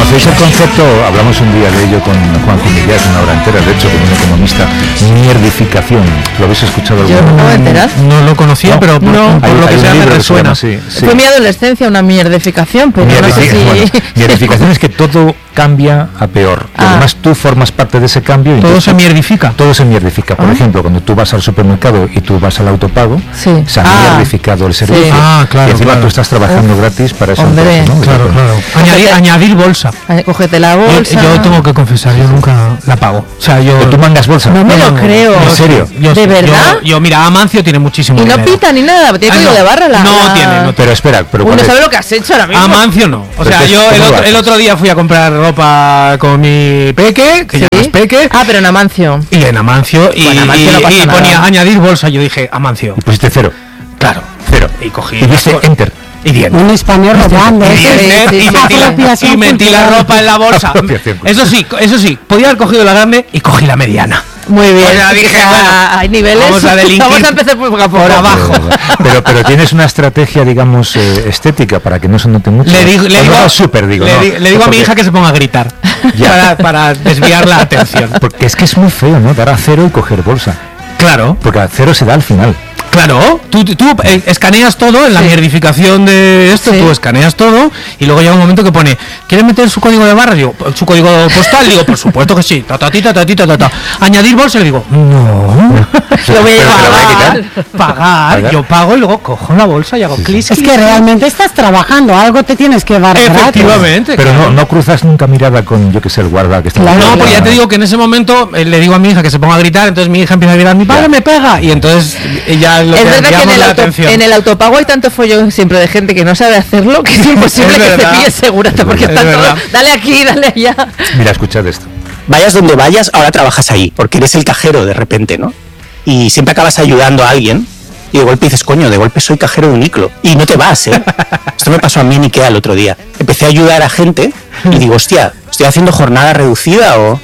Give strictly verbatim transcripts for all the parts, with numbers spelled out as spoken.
¿Conocéis el concepto? Hablamos un día de ello con Juan Cumillas, una hora entera, de hecho, con un economista, mierdificación. ¿Lo habéis escuchado alguna vez? Yo no me enteras. No lo conocía, no, pero por, no. por hay, lo que sea me resuena. Sí, sí. Fue mi adolescencia una mierdificación, pero Mierdific- no sé si... bueno, mierdificación es que todo cambia a peor. Y Ah. además tú formas parte de ese cambio. Y Todo entonces se mierdifica. Todo se mierdifica. Por Ah. ejemplo, cuando tú vas al supermercado y tú vas al autopago, Sí. se ha Ah. mierdificado el servicio. Sí. Ah, claro, Y encima claro. tú estás trabajando Uf. gratis para esa Hombre. empresa, ¿no? Claro, claro. Añadir, Cógete- añadir bolsa. Ay, cógete la Yo, bolsa. yo tengo que confesar, yo nunca la pago. O sea, yo... ¿Tú mangas bolsa? No me lo creo. ¿En serio? Yo ¿De sí, verdad? Yo, yo, mira, Amancio tiene muchísimo Y no dinero. pita ni nada, tiene Ah, código no. de barra la... No la- tiene, no Pero espera, pero Uy, ¿cuál no es? sabe lo que has hecho ahora mismo. Amancio no. O Pero sea, es- yo ¿cómo el lo otro, haces? el otro día fui a comprar ropa con mi peque, que ¿Sí? ya no es peque, Ah, pero en Amancio. y en Amancio, y, Bueno, Amancio y- no pasa y nada. ponía añadir bolsa. Yo dije, Amancio. Y pusiste cero. Claro. Cero. Y cogí. Y dice enter. Y bien. Un español robando. Y, eso es bien, sí, y sí, metí, sí. la, Apropiación y metí la cultural. ropa en la bolsa. Apropiación cultural. Eso sí, eso sí, podía haber cogido la grande y cogí la mediana. Muy bien. O sea, dije, Ah, bueno, hay niveles. vamos a delinquir Vamos a empezar por, por, por abajo. Pero, pero tienes una estrategia, digamos, eh, estética para que no se note mucho. Le digo, le O digo, no, súper, digo. le, no. di- le digo a mi Porque- hija que se ponga a gritar Ya. para, para desviar la atención. Porque es que es muy feo, ¿no? Dar a cero y coger bolsa. Claro, Porque a cero se da al final. claro. Tú, tú eh, escaneas todo en la Sí. mierdificación de esto, Sí. tú escaneas todo y luego llega un momento que pone, ¿quieres meter su código de barra? Digo, su código postal, digo, por supuesto que sí. Ta, ta, ti, ta, ta, ti, ta, ta, ta. Añadir bolsa, le digo, no. Lo voy a Pero te lo voy a pagar. quitar. Pagar, Pagar. yo pago y luego cojo la bolsa y hago clic. Es que realmente estás trabajando, algo te tienes que dar gratis. Efectivamente. Pero claro. no, no cruzas nunca mirada con, yo que sé, el guarda que está... Claro, No, claro. porque ya te digo que en ese momento eh, le digo a mi hija que se ponga a gritar, entonces mi hija empieza a gritar, mi padre Ya. me pega, y entonces eh, ya lo Es verdad que en llama el, la auto- atención. en el autopago hay tanto follón siempre de gente que no sabe hacerlo que es imposible Es que te verdad. pilles segurata porque Es están todos, verdad. dale aquí, dale allá. Mira, escuchad esto. Vayas donde vayas, ahora trabajas ahí, porque eres el cajero de repente, ¿no? Y siempre acabas ayudando a alguien y de golpe dices, coño, de golpe soy cajero de Uniqlo. Y no te vas, ¿eh? Esto me pasó a mí en Ikea el otro día. Empecé a ayudar a gente y digo, hostia, ¿estoy haciendo jornada reducida o...?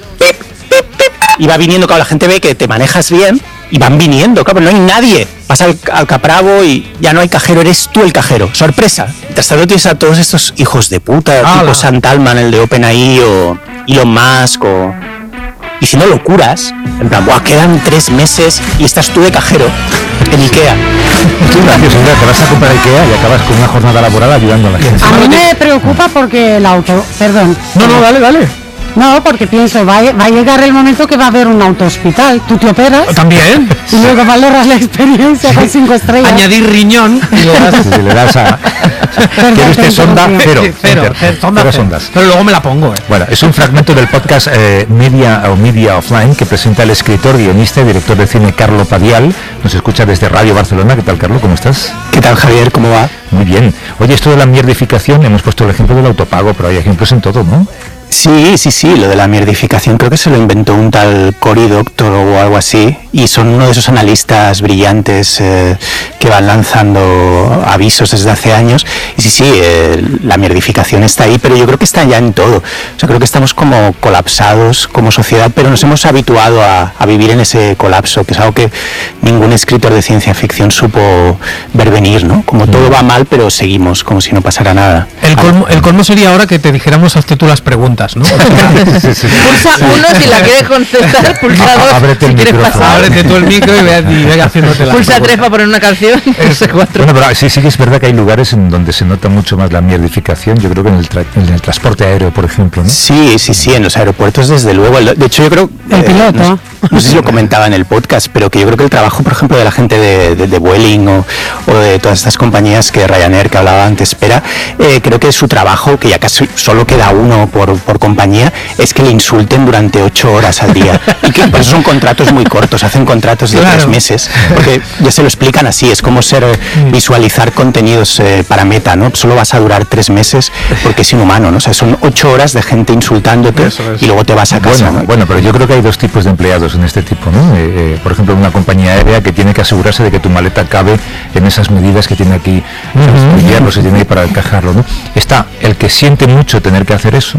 Y va viniendo, claro, la gente ve que te manejas bien y van viniendo, claro, pero no hay nadie. Vas al, al capravo y ya no hay cajero, eres tú el cajero. Sorpresa. Mientras tanto tienes a todos estos hijos de puta, ¡Hala! tipo Sam Altman, el de OpenAI, o Elon Musk, o... diciendo locuras, en plan, buah, quedan tres meses y estás tú de cajero en Ikea. Esto es gracioso, mira, te vas a comprar Ikea y acabas con una jornada laboral ayudando a la gente. A mí me preocupa porque el auto... Perdón. No, no, dale, dale. No, porque pienso, va a, va a llegar el momento que va a haber un autohospital. Tú te operas También. y luego valoras la experiencia con cinco estrellas. Añadir riñón y le das Si le das a... ¿Quiere usted sonda? Cero. cero, Enter. cero, sonda Cero cero. sondas. Pero luego me la pongo, eh. Bueno, es un fragmento del podcast eh, Media o Media Offline que presenta el escritor, guionista y director de cine Carlo Padial. Nos escucha desde Radio Barcelona. ¿Qué tal, Carlo? ¿Cómo estás? ¿Qué tal, Javier? ¿Cómo va? Muy bien. Oye, esto de la mierdificación, hemos puesto el ejemplo del autopago, pero hay ejemplos en todo, ¿no? Sí, sí, sí, lo de la mierdificación creo que se lo inventó un tal Cory Doctor o algo así, y son uno de esos analistas brillantes eh, que van lanzando avisos desde hace años. Y sí, sí, eh, la mierdificación está ahí, pero yo creo que está ya en todo. O sea, creo que estamos como colapsados como sociedad, pero nos hemos habituado a, a vivir en ese colapso, que es algo que ningún escritor de ciencia ficción supo ver venir, ¿no? Como todo va mal, pero seguimos como si no pasara nada. El colmo, el colmo sería ahora que te dijéramos hazte tú las preguntas, ¿no? Sí, sí. Pulsa uno si la quieres contestar, pulsa dos Ábrete el si quieres micrófono. pasar. Ábrete tú el micro y ve, y ve haciéndote la Pulsa tres para poner una canción, pulsa cuatro. Bueno, pero sí, sí que es verdad que hay lugares en donde se nota mucho más la mierdificación. Yo creo que en el, tra- en el transporte aéreo, por ejemplo, ¿no? Sí, sí, sí, en los aeropuertos desde luego. De hecho, yo creo... El piloto. No, no sé si lo comentaba en el podcast, pero que yo creo que el trabajo, por ejemplo, de la gente de, de, de Vueling o, o de todas estas compañías que Ryanair, que hablaba antes, espera, eh, creo que su trabajo, que ya casi solo queda uno por, por compañía, es que le insulten durante ocho horas al día. Y que por eso son contratos muy cortos, hacen contratos de Claro. tres meses, porque ya se lo explican así, es como ser eh, visualizar contenidos eh, para Meta, ¿no? Solo vas a durar tres meses porque es inhumano, ¿no? O sea, son ocho horas de gente insultándote Eso es. y luego te vas a casa, Bueno, ¿no? bueno, pero yo creo que hay dos tipos de empleados en este tipo, ¿no? Eh, eh, por ejemplo, una compañía aérea que tiene que asegurarse de que tu maleta cabe en esas medidas que tiene aquí, uh-huh. El hierro se tiene ahí para encajarlo, ¿no? Está el que siente mucho tener que hacer eso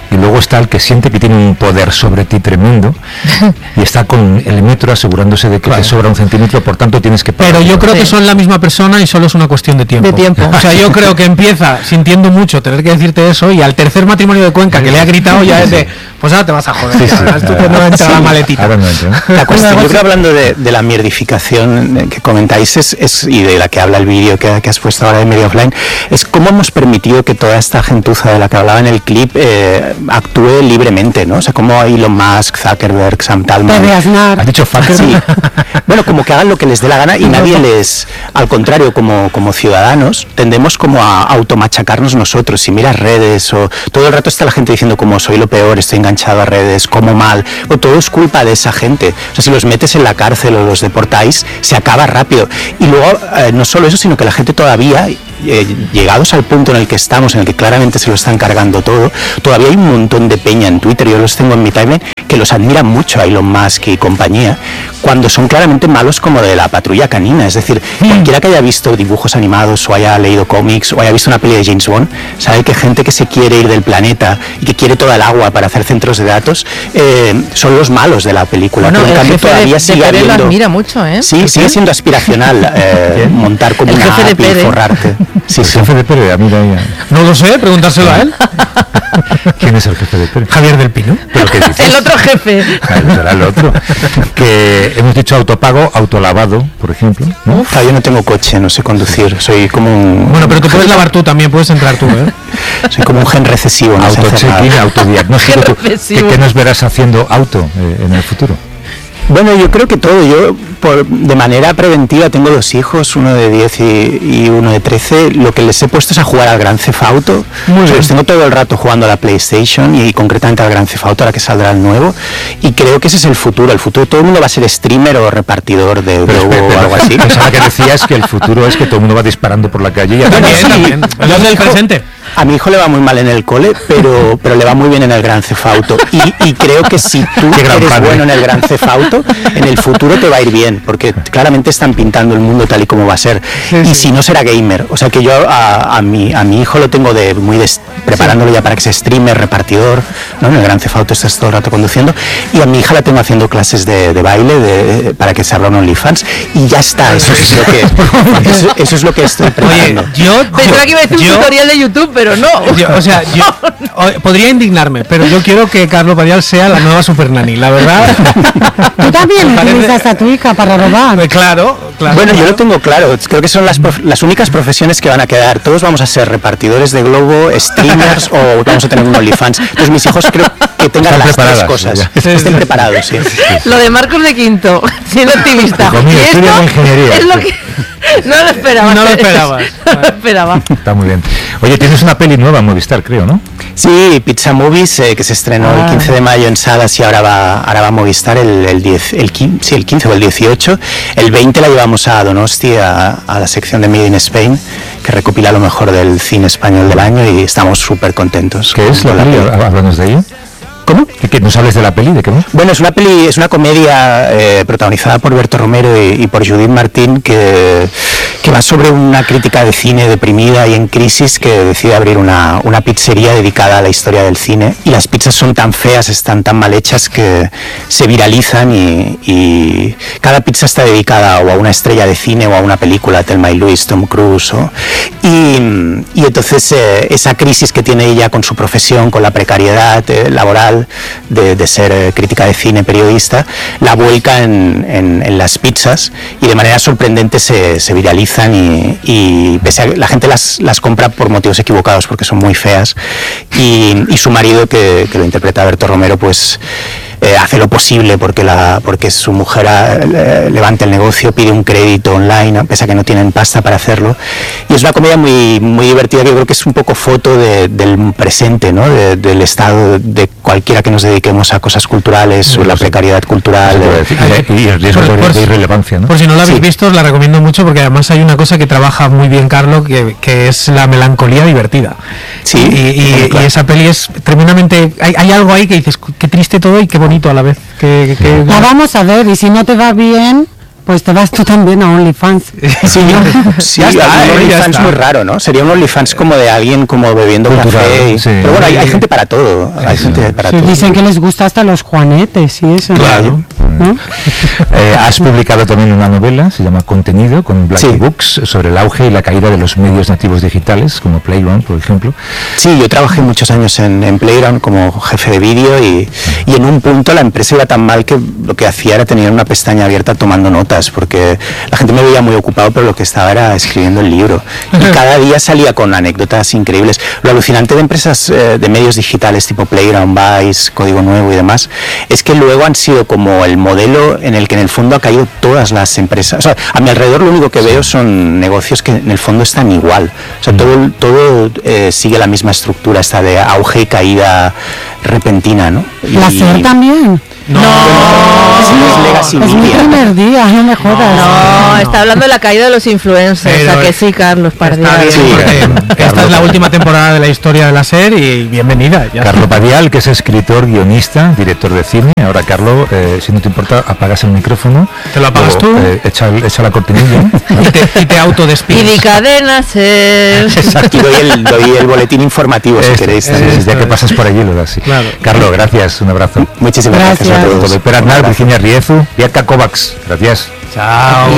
y luego está el que siente que tiene un poder sobre ti tremendo y está con el metro asegurándose de que Claro. te sobra un centímetro, por tanto tienes que pagar. Pero yo creo Sí. que son la misma persona y solo es una cuestión de tiempo. De tiempo. O sea, yo creo que empieza sintiendo mucho tener que decirte eso y al tercer matrimonio de Cuenca que le ha gritado ya es de, pues ahora te vas a joder. Sí, sí. ya, esto no entra la maletita. Ahora no entra, ¿no? La cuestión, yo creo, hablando de, de la mierdificación eh, que comentáis es, es- y de la que habla el vídeo que, que has puesto ahora de Media Offline, es cómo hemos permitido que toda esta gentuza de la que hablaba en el clip eh, actúe libremente, ¿no? O sea, cómo Elon Musk, Zuckerberg, Sam Talman... Pepe Aznar. ¿Has dicho fucker? Sí. Bueno, como que hagan lo que les dé la gana y nadie les... Al contrario, como, como ciudadanos, tendemos como a automachacarnos nosotros. Si miras redes o... Todo el rato está la gente diciendo como soy lo peor, estoy enganchado a redes, como mal. O todo es culpa de esa gente. O sea, si los metes en la cárcel o los deportáis, se acaba rápido. Y luego, eh, no solo eso, sino que la gente todavía... Eh, llegados al punto en el que estamos, en el que claramente se lo están cargando todo, todavía hay un montón de peña en Twitter, yo los tengo en mi timeline, que los admiran mucho a Elon Musk y compañía, cuando son claramente malos como de la Patrulla Canina. Es decir, cualquiera que haya visto dibujos animados o haya leído cómics o haya visto una peli de James Bond, sabe que gente que se quiere ir del planeta y que quiere toda el agua para hacer centros de datos, eh, son los malos de la película. Bueno, Pero en el cambio jefe de, todavía de sigue Pérez lo habiendo... admira mucho, ¿eh? Sí, sigue siendo aspiracional eh, montar como El una jefe de app y Pérez. forrarte. Sí, El sí. jefe de Pérez, mira ahí. No lo sé, preguntárselo a él. ¿Quién es el jefe de Pérez? Javier del Pino. ¿Pero qué dices? El otro jefe. Ah, será el otro. Que hemos dicho autopago, autolavado, por ejemplo, ¿no? Claro, yo no tengo coche, no sé conducir, soy como un... Bueno, pero te puedes lavar tú también, puedes entrar tú, ¿eh? Soy como un gen recesivo, no sé hacer nada. Autocheck-in, autodiagnóstico. Qué ¿Tú- ¿Qué, reflexivo. qué nos verás haciendo auto eh, en el futuro? Bueno, yo creo que todo. Yo, por, de manera preventiva, tengo dos hijos, uno de diez y, y uno de trece. Lo que les he puesto es a jugar al Gran Theft Auto. O sea, los tengo todo el rato jugando a la PlayStation y concretamente al Gran Theft Auto, ahora que saldrá el nuevo. Y creo que ese es el futuro. El futuro, todo el mundo va a ser streamer o repartidor de Pero, Globo espera, o algo así. Pensaba que decías que el futuro es que todo el mundo va disparando por la calle y a También, sí. también. Yo Los mi del hijo- presente. A mi hijo le va muy mal en el cole, pero, pero le va muy bien en el Gran Theft Auto. Y, y creo que si tú Qué gran eres padre. bueno en el Gran Theft Auto, en el futuro te va a ir bien, porque claramente están pintando el mundo tal y como va a ser. Y si no, será gamer. O sea que yo a, a, mi, a mi hijo lo tengo de muy de, preparándolo ya para que sea streamer, repartidor, ¿no? En el Gran Theft Auto estás todo el rato conduciendo. Y a mi hija la tengo haciendo clases de, de baile de, para que se abra un OnlyFans. Y ya está, eso es lo que, eso, eso es lo que estoy Oye, preparando. yo... Pensaba que iba a decir un yo- tutorial de YouTube, pero no. yo- o sea, yo o- podría indignarme, pero yo quiero que Carlos Padial sea la nueva Super Nani, la verdad. Tú también Me parece- utilizas a tu hija para robar. Eh, Claro, claro. Bueno, yo claro. lo tengo claro. Creo que son las, prof- las únicas profesiones que van a quedar. Todos vamos a ser repartidores de globo, streamers o vamos a tener un OnlyFans. Entonces mis hijos creo que tengan Están las tres preparadas, cosas. ya. Que estén preparados, sí. Lo de Marcos de Quinto, siendo activista. Hijo mío, Y estudia esto ingeniería. es lo que... No lo esperaba. No lo esperabas. No lo esperaba. Está muy bien. Oye, tienes una peli nueva en Movistar, creo, ¿no? Sí, Pizza Movies, eh, que se estrenó Ah. el quince de mayo en salas y ahora va, ahora va a Movistar el, el, diez, el, quince, sí, el quince o el dieciocho. El veinte la llevamos a Donosti, a, a la sección de Made in Spain, que recopila lo mejor del cine español del año y estamos súper contentos. ¿Qué es con la peli? Háblanos de ello. ¿Cómo? ¿Que, que nos hables de la peli? ¿De qué va? Bueno, es una peli, es una comedia eh, protagonizada por Berto Romero y, y por Judith Martín que, que va sobre una crítica de cine deprimida y en crisis que decide abrir una, una pizzería dedicada a la historia del cine y las pizzas son tan feas, están tan mal hechas que se viralizan y, y cada pizza está dedicada o a una estrella de cine o a una película, Thelma y Louise, Tom Cruise o, y, y entonces eh, esa crisis que tiene ella con su profesión, con la precariedad eh, laboral de, de ser eh, crítica de cine, periodista, la vuelca en, en, en las pizzas y de manera sorprendente se, se viralizan y, y pese a que la gente las, las compra por motivos equivocados porque son muy feas y, y su marido que, que lo interpreta Berto Romero pues eh, hace lo posible porque la porque su mujer eh, levanta el negocio, pide un crédito online pese a que no tienen pasta para hacerlo y es una comedia muy muy divertida que yo creo que es un poco foto de, del presente, ¿no? De, del estado de cualquiera que nos dediquemos a cosas culturales o la precariedad cultural de- Y el riesgo Por- de, por- de irrelevancia, ¿no? Por si no la habéis Sí. visto, os la recomiendo mucho porque además hay una cosa que trabaja muy bien Carlos, que, que es la melancolía divertida. Sí, Y, y- sí, claro. y esa peli es tremendamente... Hay, hay algo ahí que dices, qué triste todo y qué bonito a la vez. Que, que- La vamos a ver y si no te va bien, pues te vas tú también a OnlyFans. Sí, sí, Ya está, un eh, ya OnlyFans está. muy raro, ¿no? Sería un OnlyFans como de alguien como bebiendo Cultural, café. y- sí. Pero bueno, hay, hay gente para todo. Hay Sí, gente sí. para Sí, todo. dicen que les gusta hasta los juanetes y eso. Claro. ¿No? Eh, has publicado también una novela, se llama Contenido, con Black Sí. Books, sobre el auge y la caída de los medios nativos digitales, como Playground, por ejemplo. Sí, yo trabajé muchos años en, en Playground como jefe de vídeo y, y en un punto la empresa iba tan mal que lo que hacía era tener una pestaña abierta tomando notas, porque la gente me veía muy ocupado, pero lo que estaba era escribiendo el libro. Y cada día salía con anécdotas increíbles. Lo alucinante de empresas eh, de medios digitales tipo Playground, Vice, Código Nuevo y demás, es que luego han sido como el modelo en el que en el fondo ha caído todas las empresas. O sea, a mi alrededor lo único que veo son negocios que en el fondo están igual. O sea, todo, todo eh, sigue la misma estructura, esta de auge y caída repentina, ¿no? Y- La SER también. No, Sí, es Legacy Es mi Media. primer día, no me jodas. No, está hablando de la caída de los influencers. Pero o sea que sí, Carlos Está Pardía. bien, Sí, porque Carlos. esta es la última temporada de la historia de la serie y bienvenida. Ya Carlo está. Padial, que es escritor, guionista, director de cine. Ahora, Carlo, eh, si no te importa, apagas el micrófono. ¿Te lo apagas o, tú? eh, echa, el- echa la cortinilla. Y te, y te Y autodespides. de cadena ser. Aquí doy el, doy el boletín informativo si Este, queréis. sí, también. sí, ya Esto que es. pasas por allí lo das. Sí. Claro. Carlo, gracias, un abrazo. Muchísimas gracias, Gracias. a todos. Todo, Pera Un Aznar, abrazo. Virginia Riezu, Bianca Kovacs. Gracias. Chao.